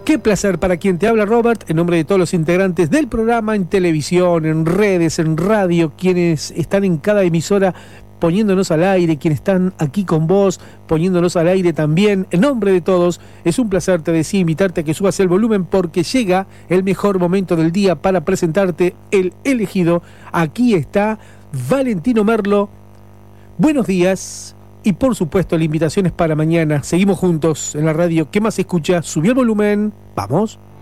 Qué placer para quien te habla, Robert, en nombre de todos los integrantes del programa, en televisión, en redes, en radio, quienes están en cada emisora poniéndonos al aire, quienes están aquí con vos, poniéndonos al aire también. En nombre de todos, es un placer, te decía, invitarte a que subas el volumen porque llega el mejor momento del día para presentarte el elegido. Aquí está Valentino Merlo. Buenos días. Y por supuesto la invitación es para mañana. Seguimos juntos en la radio. ¿Qué más se escucha? Subió el volumen. Vamos.